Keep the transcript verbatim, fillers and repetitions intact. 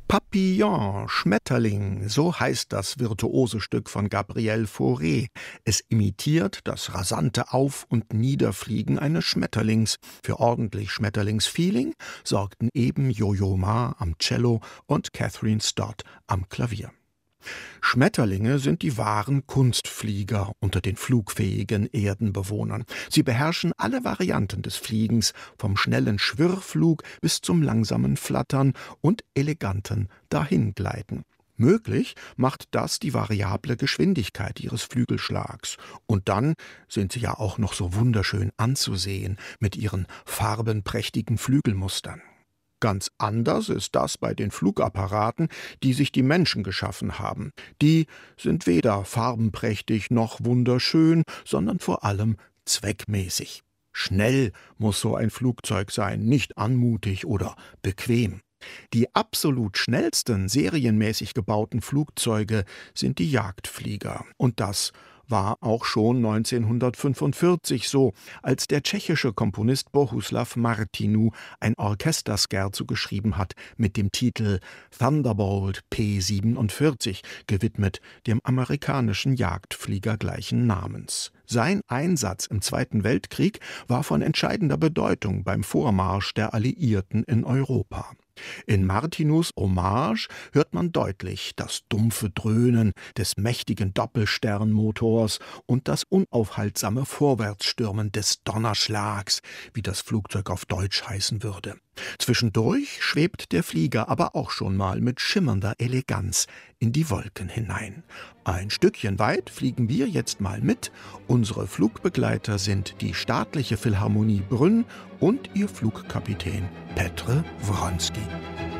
Papillon, Schmetterling, so heißt das virtuose Stück von Gabriel Fauré. Es imitiert das rasante Auf- und Niederfliegen eines Schmetterlings. Für ordentlich Schmetterlingsfeeling sorgten eben Yo-Yo Ma am Cello und Catherine Stott am Klavier. Schmetterlinge sind die wahren Kunstflieger unter den flugfähigen Erdenbewohnern. Sie beherrschen alle Varianten des Fliegens, vom schnellen Schwirrflug bis zum langsamen Flattern und eleganten Dahingleiten. Möglich macht das die variable Geschwindigkeit ihres Flügelschlags. Und dann sind sie ja auch noch so wunderschön anzusehen mit ihren farbenprächtigen Flügelmustern. Ganz anders ist das bei den Flugapparaten, die sich die Menschen geschaffen haben. Die sind weder farbenprächtig noch wunderschön, sondern vor allem zweckmäßig. Schnell muss so ein Flugzeug sein, nicht anmutig oder bequem. Die absolut schnellsten serienmäßig gebauten Flugzeuge sind die Jagdflieger. Und das war auch schon neunzehnhundertfünfundvierzig so, als der tschechische Komponist Bohuslav Martinů ein Orchesterscherzo geschrieben hat mit dem Titel Thunderbolt P siebenundvierzig, gewidmet dem amerikanischen Jagdflieger gleichen Namens. Sein Einsatz im Zweiten Weltkrieg war von entscheidender Bedeutung beim Vormarsch der Alliierten in Europa. In Martinus Hommage hört man deutlich das dumpfe Dröhnen des mächtigen Doppelsternmotors und das unaufhaltsame Vorwärtsstürmen des Donnerschlags, wie das Flugzeug auf Deutsch heißen würde. Zwischendurch schwebt der Flieger aber auch schon mal mit schimmernder Eleganz in die Wolken hinein. Ein Stückchen weit fliegen wir jetzt mal mit. Unsere Flugbegleiter sind die Staatliche Philharmonie Brünn und ihr Flugkapitän Petr Wronski.